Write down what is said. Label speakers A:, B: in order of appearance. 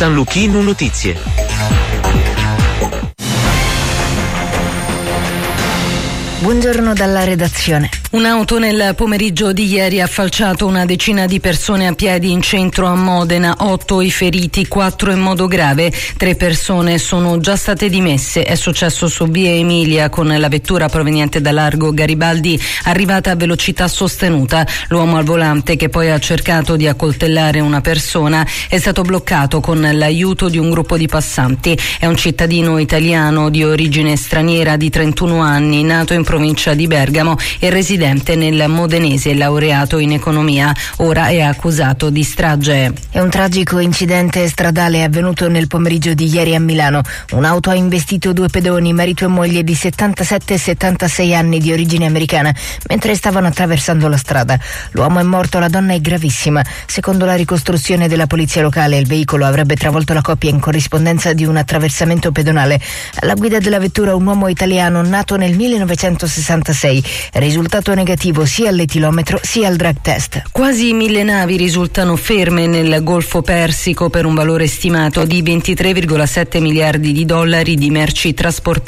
A: San Luchino Notizie.
B: Buongiorno dalla redazione.
C: Un'auto nel pomeriggio di ieri ha falciato una decina di persone a piedi in centro a Modena, 8 i feriti, 4 in modo grave, 3 persone sono già state dimesse. È successo su via Emilia con la vettura proveniente da largo Garibaldi arrivata a velocità sostenuta. L'uomo al volante, che poi ha cercato di accoltellare una persona, è stato bloccato con l'aiuto di un gruppo di passanti. È un cittadino italiano di origine straniera di 31 anni, nato in provincia di Bergamo e residente nel modenese, laureato in economia. Ora è accusato di strage.
B: È un tragico incidente stradale avvenuto nel pomeriggio di ieri a Milano. Un'auto ha investito 2 pedoni, marito e moglie di 77 e 76 anni di origine americana, mentre stavano attraversando la strada. L'uomo è morto, la donna è gravissima. Secondo la ricostruzione della polizia locale, il veicolo avrebbe travolto la coppia in corrispondenza di un attraversamento pedonale. Alla guida della vettura un uomo italiano nato nel 1966, risultato negativo sia all'etilometro sia al drug test.
C: Quasi 1000 navi risultano ferme nel Golfo Persico per un valore stimato di 23,7 miliardi di dollari di merci trasportate